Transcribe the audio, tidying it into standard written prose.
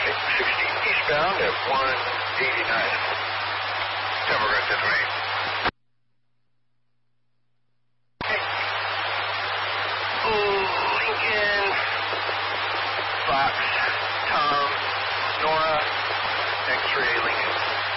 60 eastbound at 189. Tower right this way. Lincoln, Fox, Tom, Nora, X-ray Lincoln.